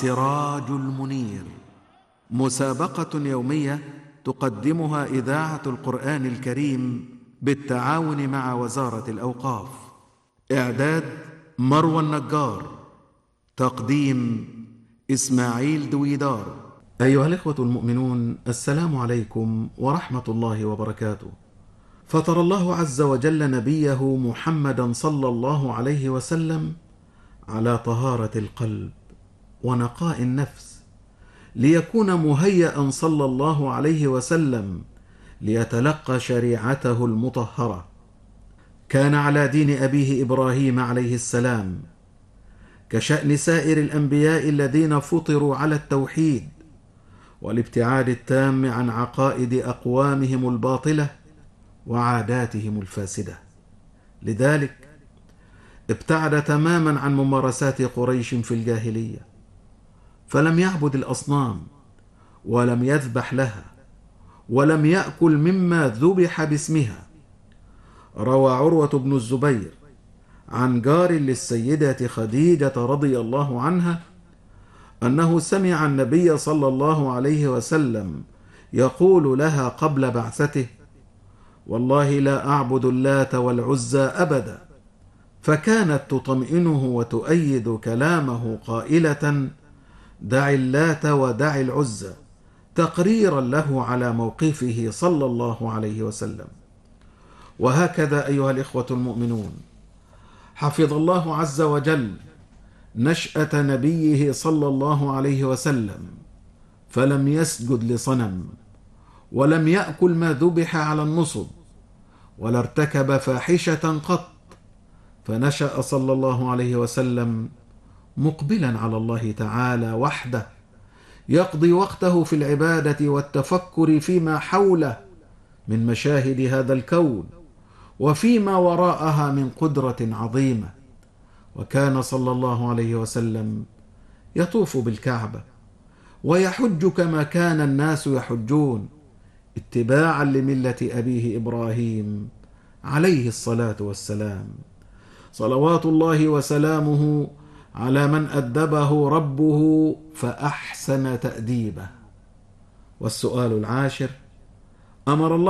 سراج المنير، مسابقة يومية تقدمها إذاعة القرآن الكريم بالتعاون مع وزارة الأوقاف. إعداد مروى النجار، تقديم إسماعيل دويدار. أيها الإخوة المؤمنون، السلام عليكم ورحمة الله وبركاته. فطر الله عز وجل نبيه محمدا صلى الله عليه وسلم على طهارة القلب ونقاء النفس، ليكون مهيئا صلى الله عليه وسلم ليتلقى شريعته المطهرة. كان على دين أبيه إبراهيم عليه السلام، كشأن سائر الأنبياء الذين فطروا على التوحيد والابتعاد التام عن عقائد أقوامهم الباطلة وعاداتهم الفاسدة. لذلك ابتعد تماما عن ممارسات قريش في الجاهلية، فلم يعبد الأصنام ولم يذبح لها ولم يأكل مما ذبح باسمها. روى عروة بن الزبير عن جار للسيدة خديجة رضي الله عنها أنه سمع النبي صلى الله عليه وسلم يقول لها قبل بعثته: والله لا أعبد اللات والعزى أبدا. فكانت تطمئنه وتؤيد كلامه قائلة: دع اللات ودع العزى، تقريرا له على موقفه صلى الله عليه وسلم. وهكذا أيها الإخوة المؤمنون، حفظ الله عز وجل نشأة نبيه صلى الله عليه وسلم، فلم يسجد لصنم ولم يأكل ما ذبح على النصب ولا ارتكب فاحشة قط، فنشأ صلى الله عليه وسلم مقبلا على الله تعالى وحده، يقضي وقته في العبادة والتفكر فيما حوله من مشاهد هذا الكون وفيما وراءها من قدرة عظيمة. وكان صلى الله عليه وسلم يطوف بالكعبة ويحج كما كان الناس يحجون، اتباعا لملة أبيه إبراهيم عليه الصلاة والسلام. صلوات الله وسلامه على من أدبه ربه فأحسن تأديبه. والسؤال العاشر: أمر الله